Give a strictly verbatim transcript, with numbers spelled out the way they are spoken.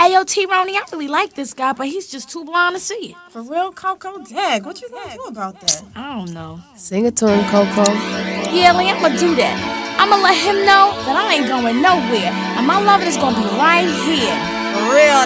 Ayo, T-Ronnie, I really like this guy, but he's just too blind to see it. For real, Coco? Dag, what you gonna do about that? I don't know. Sing it to him, Coco. Yeah, Lee, I'ma do that. I'ma let him know that I ain't going nowhere, and my love is gonna be right here. For real.